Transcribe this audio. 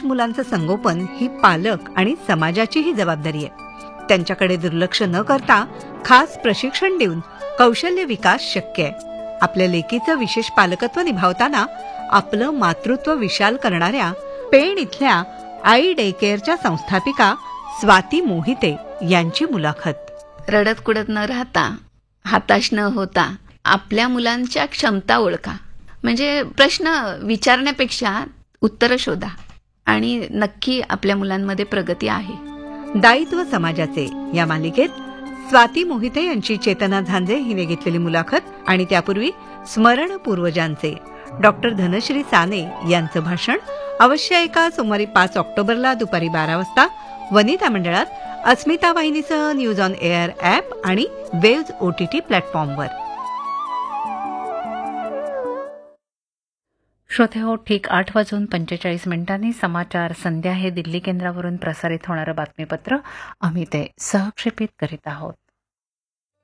मुलांचं संगोपन ही पालक आणि समाजाचीही जबाबदारी आहे. त्यांच्याकडे दुर्लक्ष न करता खास प्रशिक्षण देऊन कौशल्य विकास शक्य आहे. आपल्या लेकीचं विशेष पालकत्व निभावताना आपलं मातृत्व विशाल करणाऱ्या पेण इथल्या आई डे केअरच्या संस्थापिका स्वाती मोहिते यांची मुलाखत. रडत कुडत न राहता, हताश न होता आपल्या मुलांच्या क्षमता ओळखा. म्हणजे प्रश्न विचारण्यापेक्षा उत्तरं शोधा आणि नक्की आपल्या मुलांमध्ये प्रगती आहे. दायित्व समाजाचे या मालिकेत स्वाती मोहिते यांची चेतना झांजे हिने घेतलेली मुलाखत आणि त्यापूर्वी स्मरण पूर्वजांचे डॉक्टर धनश्री साने यांचं भाषण अवश्य ऐका. सोमवारी 5 ऑक्टोबरला दुपारी 12 वाजता वनिता मंडळात, अस्मिता वाहिनीसह न्यूज ऑन एअर ॲप आणि वेव्ज OTT प्लॅटफॉर्मवर. श्रोते हो, ठीक 8:45 समाचार संध्या हे दिल्ली केंद्रावरून प्रसारित होणारं बातमीपत्र आम्ही ते सहक्षेपित करीत आहोत.